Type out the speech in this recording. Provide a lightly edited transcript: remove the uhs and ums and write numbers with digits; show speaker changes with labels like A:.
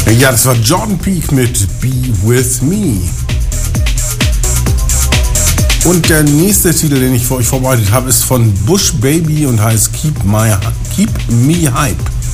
A: Ja, das war Jordan Peele mit Be With Me. Und der nächste Titel, den ich für euch vorbereitet habe, ist von Bush Baby und heißt Keep Me Hype.